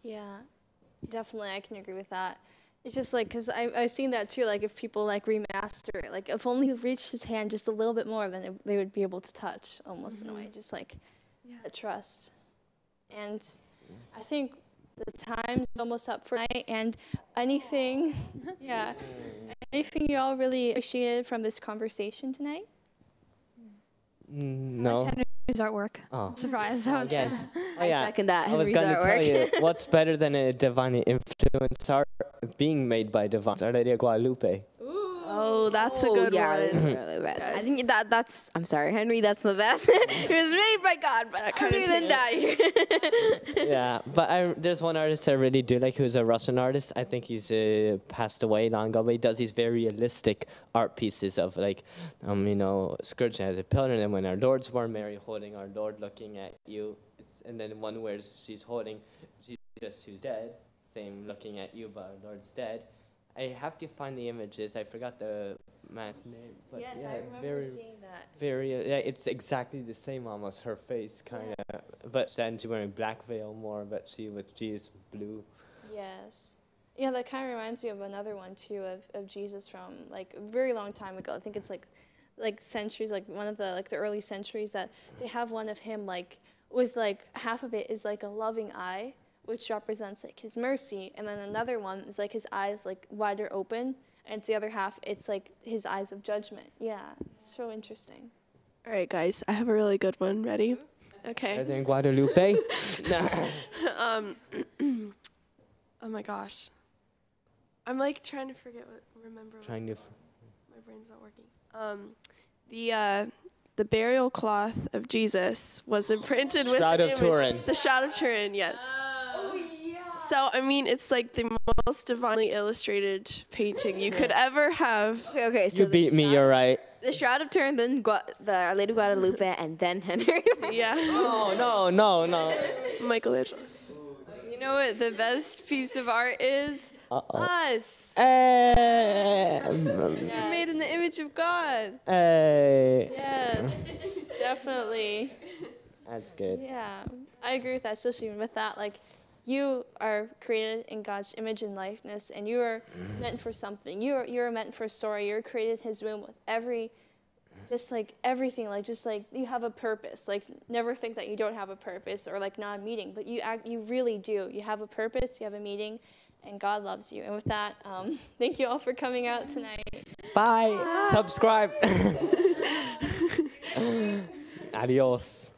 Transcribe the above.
Yeah, definitely, I can agree with that. It's just like, because I've seen that too, like if people like remaster it, like if only he reached his hand just a little bit more, then they would be able to touch almost in a way, just like a trust. And I think the time's almost up for tonight, and anything, yeah, anything you all really appreciated from this conversation tonight? No. Henry's artwork. Oh. Surprise, that was Yeah. good. Oh, yeah. I second that. I was Henry's going to tell artwork. you, what's better than a divine influence art being made by divine? Arteria Guadalupe. Oh, that's a good yeah, one. it's really bad. I think that's. I'm sorry, Henry. That's the best. It was made by God, but other than that, Yeah, but there's one artist I really do like who's a Russian artist. I think he's passed away long ago, but he does these very realistic art pieces of like, Scourge as a pillar, and then when our Lord's born, Mary holding our Lord looking at you, and then one where she's holding Jesus who's dead, same looking at you, but our Lord's dead. I have to find the images. I forgot the man's name. But Yes, yeah, I remember seeing that. yeah, it's exactly the same almost. Her face kind of, but then she's wearing black veil more, but she with Jesus blue. Yes. Yeah, that kind of reminds me of another one too of Jesus from like a very long time ago. I think it's like centuries, like one of the early centuries that they have one of him like with like half of it is like a loving eye, which represents like his mercy, and then another one is like his eyes like wider open, and it's the other half it's like his eyes of judgment. Yeah, it's so interesting. All right, guys, I have a really good one. Ready? Okay. Better than Guadalupe? Oh my gosh. I'm like trying to remember. Trying to. My brain's not working. The burial cloth of Jesus was imprinted with Shroud the of image. Turin. The Shroud of Turin, yes. So, I mean, it's like the most divinely illustrated painting you could ever have. okay. So You beat me, you're right. The Shroud of Turin, then the Our Lady Guadalupe, and then Henry. Yeah. Oh, no. Michelangelo. You know what the best piece of art is? Us. We're made in the image of God. Yes, definitely. That's good. Yeah, I agree with that, especially with that, like, you are created in God's image and likeness, and you are meant for something. You're meant for a story. You're created in his womb with everything, just like you have a purpose. Like, never think that you don't have a purpose or like not a meaning, but you really do. You have a purpose, you have a meaning, and God loves you. And with that, thank you all for coming out tonight. Bye. Subscribe. Adios.